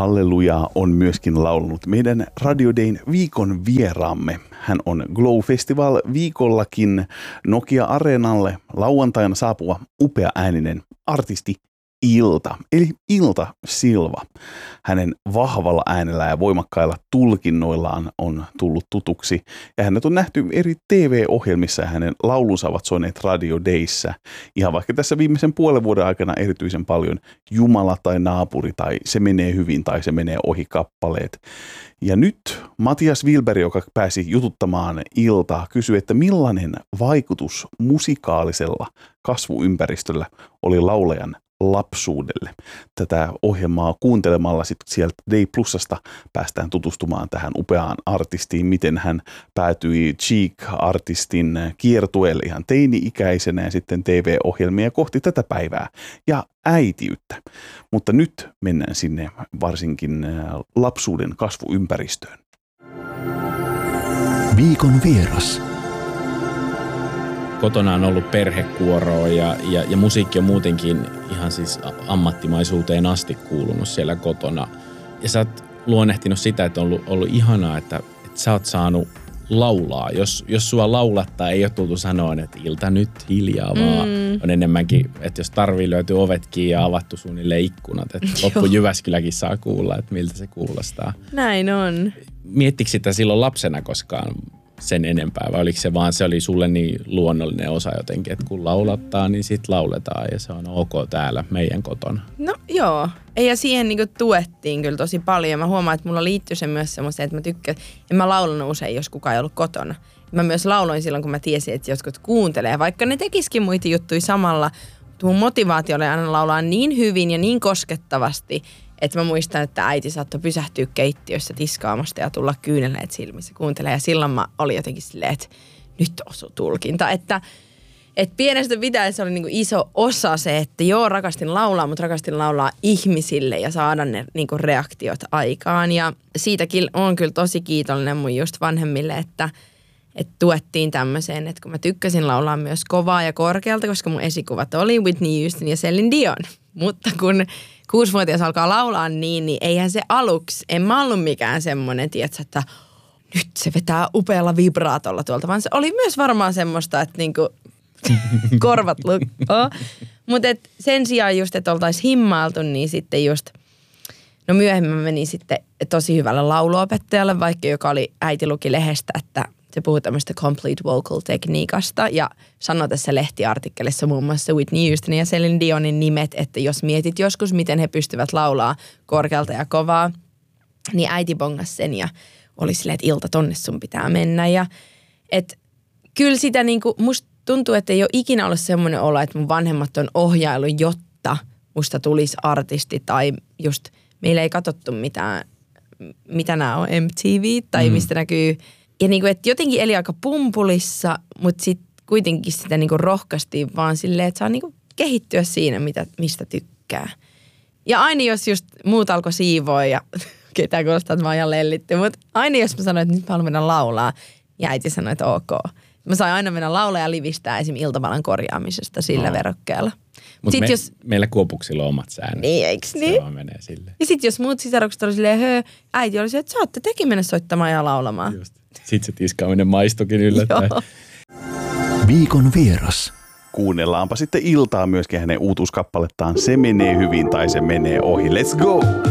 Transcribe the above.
Hallelujaa on myöskin laulanut meidän Radio Dayn viikon vieraamme. Hän on Glow Festival viikollakin Nokia Areenalle lauantaina saapuva upea ääninen artisti Ilta, eli Ilta Silva. Hänen vahvalla äänellä ja voimakkailla tulkinnoillaan on tullut tutuksi. Ja hänet on nähty eri TV-ohjelmissa ja hänen laulunsa ovat soineet Radio Dayssä. Ihan vaikka tässä viimeisen puolen vuoden aikana erityisen paljon Jumala tai naapuri tai Se menee hyvin tai Se menee ohi kappaleet. Ja nyt Matias Wilberg, joka pääsi jututtamaan Iltaa, kysyi, että millainen vaikutus musikaalisella kasvuympäristöllä oli laulajan lapsuudelle. Tätä ohjelmaa kuuntelemalla sitten sieltä Day Plusasta päästään tutustumaan tähän upeaan artistiin, miten hän päätyi Cheek-artistin kiertueelle ihan teini-ikäisenä ja sitten TV-ohjelmia kohti tätä päivää ja äitiyttä. Mutta nyt mennään sinne varsinkin lapsuuden kasvuympäristöön. Viikon vieras. Kotona on ollut perhekuoroa ja musiikki on muutenkin ihan siis ammattimaisuuteen asti kuulunut siellä kotona. Ja sä oot luonnehtinut sitä, että on ollut ihanaa, että sä oot saanut laulaa. Jos sua laulattaa, ei ole tultu sanoa, että Ilta nyt hiljaa, vaan on enemmänkin, että jos tarvii löytyy ovet kiinni ja avattu suunnilleen ikkunat. Että loppu Jyväskyläkin saa kuulla, että miltä se kuulostaa. Näin on. Miettikö sitä silloin lapsena koskaan sen enempää, vai oliko se vaan, se oli sulle niin luonnollinen osa jotenkin, että kun laulattaa, niin sit lauletaan ja se on ok täällä meidän kotona? No joo, ja siihen niinku tuettiin kyllä tosi paljon. Mä huomaan, että mulla liittyy se myös semmoiseen, että mä tykkään, en mä laulanut usein, jos kukaan ei ollut kotona. Mä myös lauloin silloin, kun mä tiesin, että jotkut kuuntelee, vaikka ne tekisikin muita juttuja samalla. Mun motivaatio oli aina laulaa niin hyvin ja niin koskettavasti, että mä muistan, että äiti saattoi pysähtyä keittiössä tiskaamasta ja tulla kyyneleet silmissä kuuntelee. Ja silloin mä olin jotenkin silleen, että nyt osui tulkinta. Että pienestä pitäen se oli niinku iso osa se, että joo, rakastin laulaa, mutta rakastin laulaa ihmisille ja saada ne niinku reaktiot aikaan. Ja siitäkin on kyllä tosi kiitollinen mun just vanhemmille, että tuettiin tämmöiseen, että kun mä tykkäsin laulaa myös kovaa ja korkealta, koska mun esikuvat oli Whitney Houston ja Celine Dion. Mutta kun 6-vuotias alkaa laulaa niin eihän se aluksi, en mä ollut mikään semmoinen, tietsä, että nyt se vetää upealla vibraatolla tuolta, vaan se oli myös varmaan semmoista, että niinku korvat lukkoo. Mutta sen sijaan just, että oltaisiin himmailtu, niin sitten just, no myöhemmin mä menin sitten tosi hyvälle lauluopettajalle, vaikka joka oli äiti luki lehdestä, että se puhuu tämmöistä complete vocal tekniikasta ja sanoi tässä lehtiartikkelissa muun muassa Whitney Houston ja Celine Dionin nimet, että jos mietit joskus, miten he pystyvät laulaa korkealta ja kovaa, niin äiti bongasi sen ja oli silleen, että Ilta, tonne sun pitää mennä. Ja et kyllä sitä niinku, musta tuntuu, että ei ole ikinä ollut semmoinen olo, että mun vanhemmat on ohjailu, jotta musta tulisi artisti tai just meillä ei katsottu mitään, mitä nämä on MTV tai mistä näkyy. Ja niinku, että jotenkin eli aika pumpulissa, mutta sitten kuitenkin sitä niinku rohkaistiin vaan silleen, että saa niinku kehittyä siinä, mistä tykkää. Ja aina jos just muut alkoi siivoa ja ketään kuulostaa, että mä oon ihan lellitty, mutta aina jos mä sanoin, että nyt mä haluan mennä laulaa, ja äiti sanoi, että ok. Mä sain aina mennä laulaa ja livistää esimerkiksi iltavalan korjaamisesta sillä verokkeella. Mutta meillä Kuopuksilla on omat säännöt. Niin, eiks niin? Se vaan menee silleen. Ja sit jos muut sisarukset oli silleen, äiti oli se, että saatte tekin mennä soittamaan ja laulamaan. Just. Sitten se tiskaaminen maistukin yllättäen. Viikon vieras. Kuunnellaanpa sitten Iltaa myöskin hänen uutuuskappalettaan Se menee hyvin tai Se menee ohi. Let's go!